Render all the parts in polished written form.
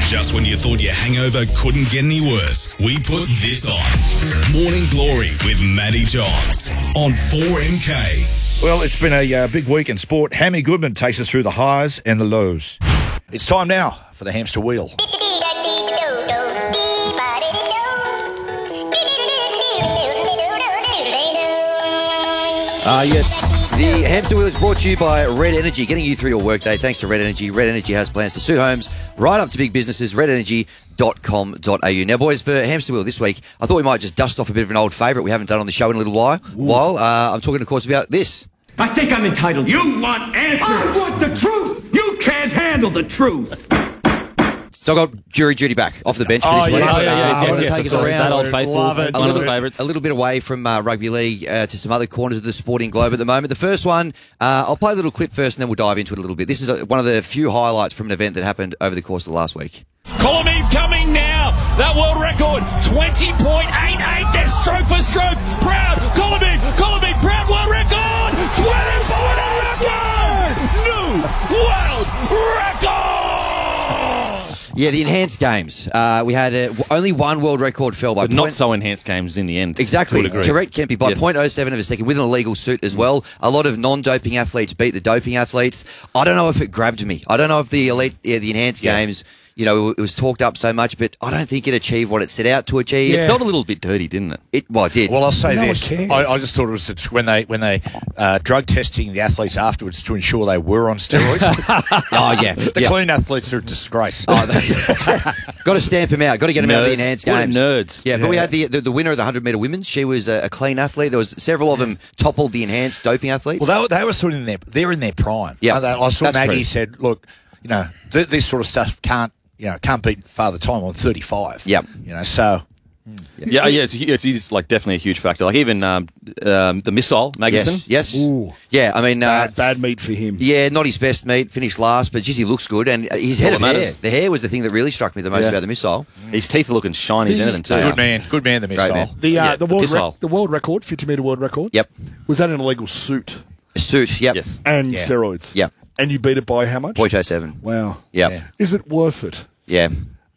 Just when you thought your hangover couldn't get any worse, we put this on. Morning Glory with Matty Johns on 4MK. Well, it's been a big week in sport. Hammy Goodman takes us through the highs and the lows. It's time now for the hamster wheel. Yes, the hamster wheel is brought to you by Red Energy, getting you through your workday thanks to Red Energy. Red Energy has plans to suit homes right up to big businesses. RedEnergy.com.au. Now, boys, for hamster wheel this week, I thought we might just dust off a bit of an old favourite we haven't done on the show in a little while. I'm talking, of course, about this. I think I'm entitled. You want answers. I want the truth. You can't handle the truth. So I've got jury duty back off the bench for this week. Yes. That old faithful, Love it. one of the favourites. A little bit away from rugby league to some other corners of the sporting globe at the moment. The first one, I'll play a little clip first and then we'll dive into it a little bit. This is one of the few highlights from an event that happened over the course of the last week. Colomiv coming now. That world record, 20.88. That's stroke for stroke. Proud. Colomiv, proud world record. 20.8 record. New world record. Yeah, the enhanced games. We had only one world record fell by But not so enhanced games in the end. Exactly. To a degree. Correct, Kempy. By Yes. 0.07 of a second with an illegal suit as well. A lot of non-doping athletes beat the doping athletes. I don't know if it grabbed me. I don't know if the the enhanced games, you know, it was talked up so much, but I don't think it achieved what it set out to achieve. It felt a little bit dirty, didn't it? It did. Well, I'll say No one this. cares. I just thought it was when they drug testing the athletes afterwards to ensure they were on steroids. Oh, yeah. The clean athletes are a disgrace. Got to stamp him out. Got to get him out of the enhanced What games. nerds. Yeah, but we had the winner of the 100-metre women's. She was a clean athlete. There was several of them toppled the enhanced doping athletes. Well, they were sort of they're in their prime. Yeah, I saw that's Maggie true. said, look, you know, this sort of stuff can't beat Father Time on 35. Yep. You know, so Yeah, it's like definitely a huge factor. Like even the missile, Magnuson. Yes. Ooh. Yeah, I mean... Bad meat for him. Yeah, not his best meat, finished last, but geez, he looks good. And his head of all that hair. matters. The hair was the thing that really struck me the most Yeah. about the missile. His teeth are looking shiny as anything too. good man, the missile. man. The world record, 50-metre world record. Yep. Was that an illegal suit A suit, yep. Yes. and Yeah. steroids? Yep. And you beat it by how much? 0.07. Wow. Yep. Yeah. Is it worth it? Yeah.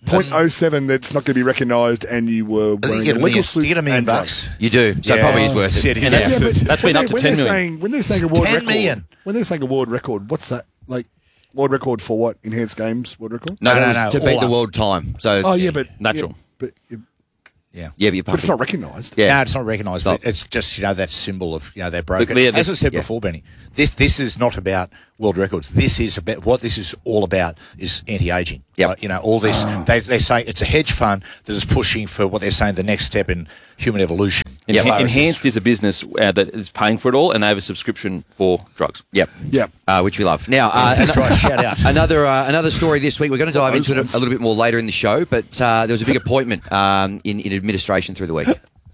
0.07 that's not going to be recognised, and you were I think wearing you an get illegal suit. $1 million and bucks. drugs. You do. So it probably is worth it. And that's been up to 10 million. When they're saying a world 10 record, million. when they're saying a world record, what's that like? World record for what? Enhanced games world record? No, No, it was no, to beat all the up. world time. So Oh yeah, but Natural. but yeah, but, but it's not recognised. Yeah. No, it's not recognised. But it's just that symbol of they're broken. Look, As I said before, Benny, this is not about world records. This is about what this is all about is anti-aging. Yep. All this. They say it's a hedge fund that is pushing for what they're saying the next step in human evolution. Yeah. Enhanced is a business that is paying for it all, and they have a subscription for drugs. Yep. Yep. Which we love. Now, That's right. Shout out. Another story this week. We're going to dive into it a little bit more later in the show, but there was a big appointment in administration through the week.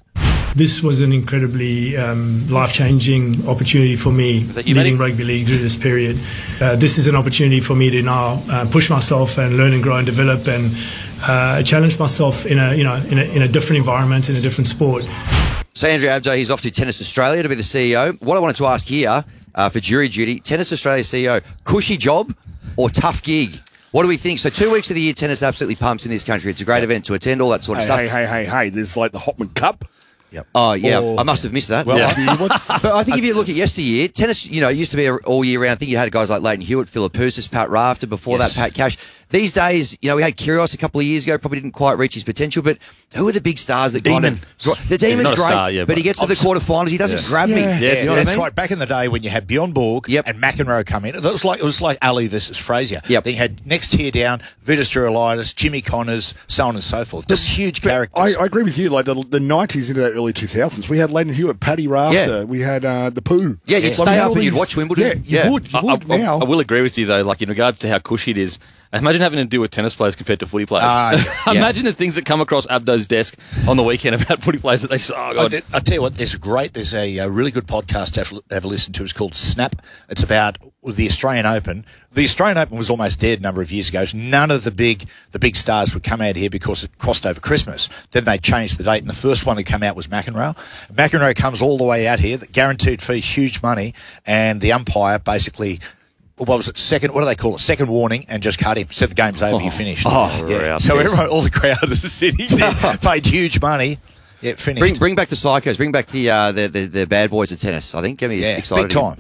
This was an incredibly life-changing opportunity for me, that you, leading Matty? rugby league through this period. This is an opportunity for me to now push myself and learn and grow and develop and challenge myself in a different environment, in a different sport. So Andrew Abdo, he's off to Tennis Australia to be the CEO. What I wanted to ask here for jury duty, Tennis Australia CEO, cushy job or tough gig? What do we think? So 2 weeks of the year, tennis absolutely pumps in this country. It's a great event to attend, all that sort of stuff. Hey! There's like the Hopman Cup. Oh, yeah. Oh. I must have missed that. Well, But I think if you look at yesteryear, tennis, used to be all year round. I think you had guys like Leighton Hewitt, Philippoussis, Pat Rafter, before Yes. that, Pat Cash. These days, we had Kyrgios a couple of years ago, probably didn't quite reach his potential, but who are the big stars that Demon. The Demon's not a great, star, yeah, but he gets to the quarterfinals, he doesn't grab me. Yes. You know what I That's mean? right. Back in the day when you had Bjorn Borg Yep. and McEnroe come in, it was like Ali versus Frazier. Yep. Then you had next tier down, Vitas Gerulaitis, Jimmy Connors, so on and so forth. Just huge characters. I agree with you. Like the 90s into that early 2000s, we had Leighton Hewitt, Paddy Rafter, Yeah. we had the Pooh. Yeah, you'd stay up and you'd watch Wimbledon. Yeah, you would. You would now. I will agree with you though. Like in regards to how cushy it is. Imagine having to deal with tennis players compared to footy players. Imagine the things that come across Abdo's desk on the weekend about footy players that they say, oh, God. I tell you what, there's a really good podcast to have a listen to. It's called Snap. It's about the Australian Open. The Australian Open was almost dead a number of years ago. So none of the big stars would come out here because it crossed over Christmas. Then they changed the date, and the first one to come out was McEnroe. McEnroe comes all the way out here, guaranteed fee, huge money, and the umpire basically what was it? Second, what do they call it? Second warning, and just cut him. Said the game's over. You finished. Oh, yeah. So everyone, all the crowd is sitting there, paid huge money. Yeah, finished. Bring back the psychos. Bring back the bad boys of tennis. I think. Get me excited. Big time.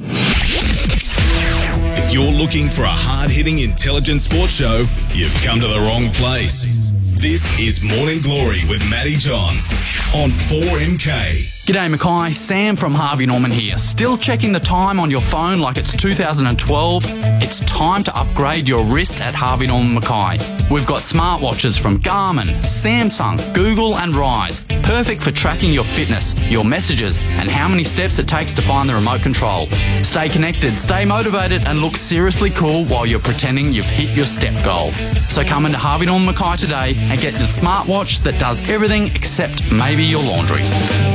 If you're looking for a hard-hitting, intelligent sports show, you've come to the wrong place. This is Morning Glory with Matty Johns on 4MK. G'day Mackay, Sam from Harvey Norman here. Still checking the time on your phone like it's 2012? It's time to upgrade your wrist at Harvey Norman Mackay. We've got smartwatches from Garmin, Samsung, Google and Rise. Perfect for tracking your fitness, your messages and how many steps it takes to find the remote control. Stay connected, stay motivated and look seriously cool while you're pretending you've hit your step goal. So come into Harvey Norman Mackay today and get the smartwatch that does everything except maybe your laundry.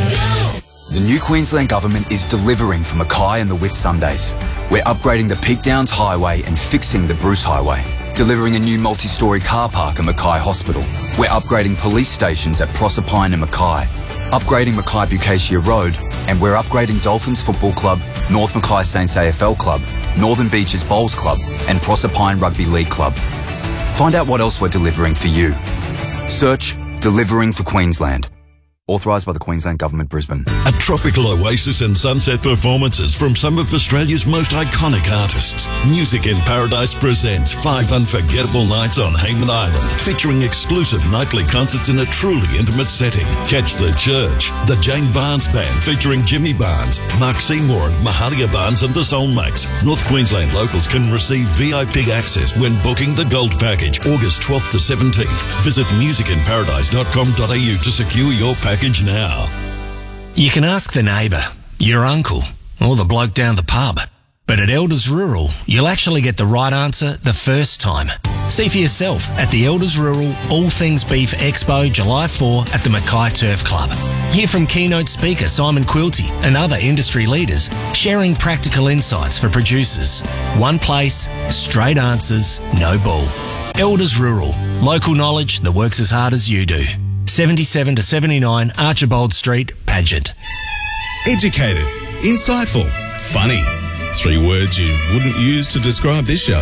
The new Queensland Government is delivering for Mackay and the Whitsundays. We're upgrading the Peak Downs Highway and fixing the Bruce Highway. Delivering a new multi-storey car park at Mackay Hospital. We're upgrading police stations at Proserpine and Mackay. Upgrading Mackay Bucacia Road. And we're upgrading Dolphins Football Club, North Mackay Saints AFL Club, Northern Beaches Bowls Club and Proserpine Rugby League Club. Find out what else we're delivering for you. Search Delivering for Queensland. Authorised by the Queensland Government, Brisbane. A tropical oasis and sunset performances from some of Australia's most iconic artists. Music in Paradise presents 5 unforgettable nights on Hayman Island, featuring exclusive nightly concerts in a truly intimate setting. Catch The Church, the Jane Barnes Band featuring Jimmy Barnes, Mark Seymour, Mahalia Barnes and the Soulmates. North Queensland locals can receive VIP access when booking the Gold Package, August 12th to 17th. Visit musicinparadise.com.au to secure your package now. You can ask the neighbour, your uncle, or the bloke down the pub. But at Elders Rural, you'll actually get the right answer the first time. See for yourself at the Elders Rural All Things Beef Expo July 4 at the Mackay Turf Club. Hear from keynote speaker Simon Quilty and other industry leaders sharing practical insights for producers. One place, straight answers, no bull. Elders Rural, local knowledge that works as hard as you do. 77 to 79 Archibald Street, Paget. Educated, insightful, funny. 3 words you wouldn't use to describe this show.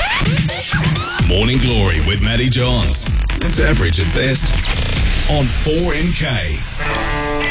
Morning Glory with Matty Johns. It's average at best on 4MK.